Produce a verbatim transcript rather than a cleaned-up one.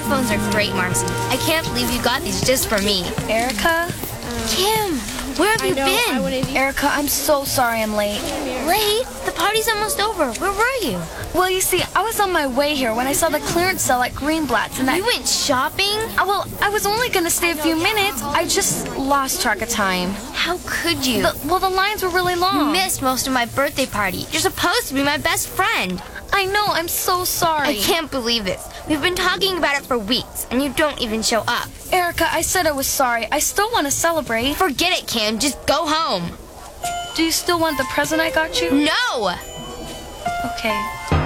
headphones are great, Marcy. I can't believe you got these just for me. Erica? Kim, where have I you know, I been? wouldn't- Erica, I'm so sorry I'm late. Late? The party's almost over. Where were you? Well, you see, I was on my way here when I saw the clearance sale at Greenblatt's, and I... You went shopping? Uh, well, I was only going to stay a few minutes. I just lost track of time. How could you? The, well, the lines were really You long. missed most of my birthday party. You're supposed to be my best friend. I know, I'm so sorry. I can't believe this. We've been talking about it for weeks, and you don't even show up. Erica, I said I was sorry. I still want to celebrate. Forget it, Kim. Just go home. Do you still want the present I got you? No! Okay.